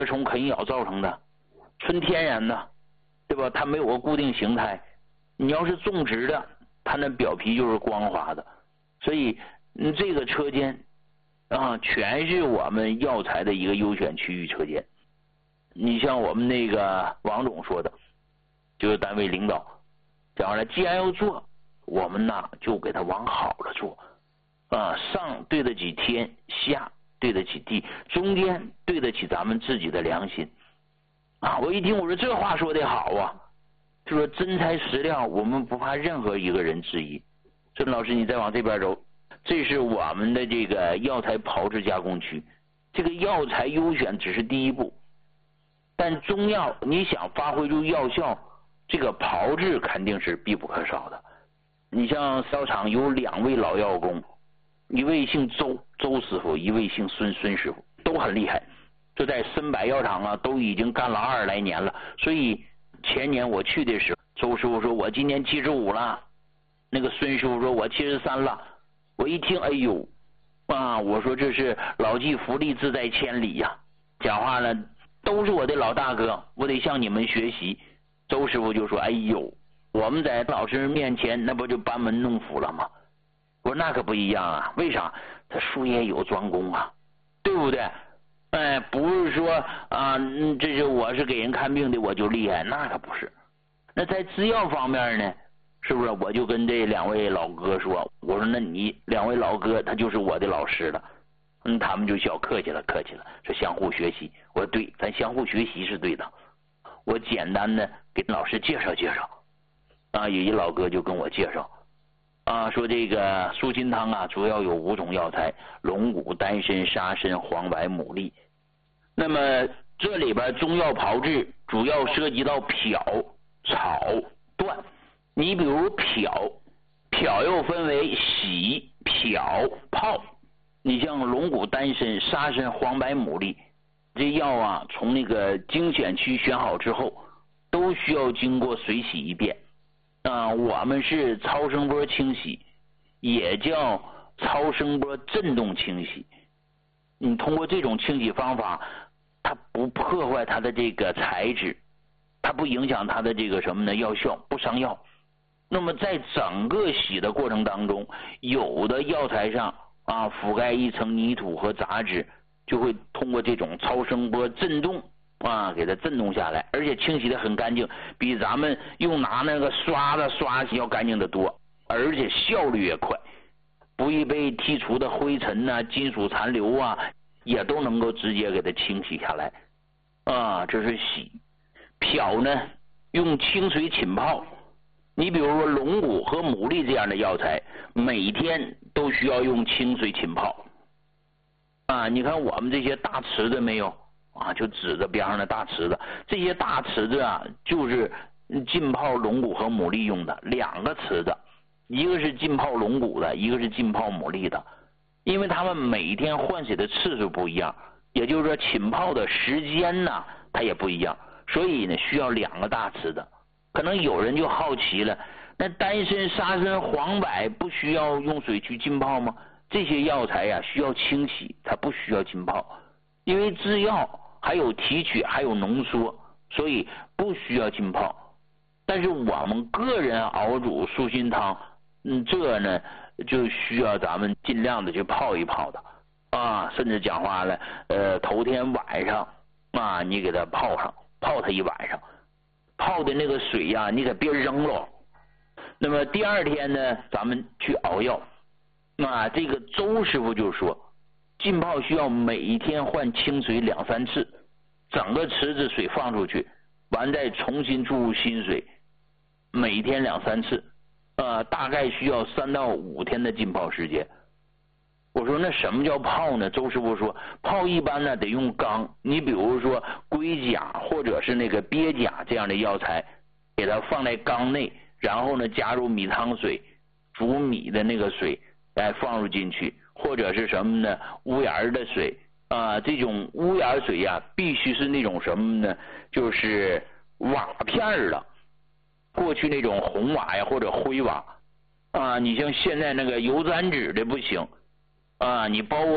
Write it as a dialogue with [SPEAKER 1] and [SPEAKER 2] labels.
[SPEAKER 1] 虫啃咬造成的，纯天然的，对吧？它没有个固定形态。你要是种植的，它那表皮就是光滑的。所以这个车间全是我们药材的一个优选区域车间。你像我们那个王总说的，就是单位领导讲了，既然要做，我们呢就给它往好了做上对得起天，下对得起地，中间对得起咱们自己的良心我一听我说这话说得好就说真材实料，我们不怕任何一个人质疑。孙老师，你再往这边走，这是我们的这个药材炮制加工区。这个药材优选只是第一步，但中药你想发挥出药效，这个炮制肯定是必不可少的。你像药厂有2位老药工，一位姓周师傅，一位姓孙师傅，都很厉害，就在参百药厂都已经干了20来年了。所以前年我去的时候，周师傅说我今年75了，那个孙师傅说我73了。我一听，哎呦我说这是老骥伏枥，志在千里呀。讲话了，都是我的老大哥，我得向你们学习。周师傅就说，哎呦，我们在老师面前那不就班门弄斧了吗？我说那可不一样为啥？他术业有专攻对不对？不是说这是我是给人看病的我就厉害，那可不是。那在制药方面呢，是不是我就跟这2位老哥说，我说那你2位老哥他就是我的老师了。他们就笑，客气了，说相互学习。我说对，咱相互学习是对的。我简单的给老师介绍有一老哥就跟我介绍说这个舒心汤主要有5种药材：龙骨、丹参、沙参、黄柏、牡蛎。那么这里边中药炮制主要涉及到漂、炒、断。你比如漂又分为洗、漂、泡。你像龙骨、丹参、沙参、黄柏、牡蛎，这药从那个精选区选好之后，都需要经过水洗一遍我们是超声波清洗，也叫超声波振动清洗。你通过这种清洗方法，它不破坏它的这个材质，它不影响它的这个什么呢？药效，不伤药。那么在整个洗的过程当中，有的药材上覆盖一层泥土和杂质，就会通过这种超声波振动给它震动下来，而且清洗的很干净，比咱们用拿那个刷子刷洗要干净的多，而且效率也快。不易被剔除的灰尘金属残留也都能够直接给它清洗下来这是洗。漂呢，用清水浸泡。你比如说龙骨和牡蛎这样的药材，每天都需要用清水浸泡你看我们这些大池子没有就指着边上的大池子，这些大池子就是浸泡龙骨和牡蛎用的2个池子，一个是浸泡龙骨的，一个是浸泡牡蛎的。因为他们每天换水的次数不一样，也就是说浸泡的时间它也不一样，所以呢需要2个大池子。可能有人就好奇了，那丹参、沙参、黄柏不需要用水去浸泡吗？这些药材需要清洗，它不需要浸泡。因为制药还有提取还有浓缩，所以不需要浸泡。但是我们个人熬煮舒心汤这呢就需要咱们尽量的去泡一泡的甚至讲话了头天晚上你给它泡上，泡它一晚上，泡的那个水你可别扔了。那么第2天呢咱们去熬药这个周师傅就说，浸泡需要每天换清水2-3次，整个池子水放出去，完再重新注入新水，每天2-3次大概需要3到5天的浸泡时间。我说那什么叫泡呢？周师傅说，泡一般得用缸，你比如说龟甲或者是那个鳖甲这样的药材，给它放在缸内，然后呢加入米汤水，煮米的那个水放入进去，或者是什么呢屋檐的水这种屋檐水必须是那种什么呢，就是瓦片的，过去那种红瓦或者灰瓦你像现在那个油毡纸的不行你包括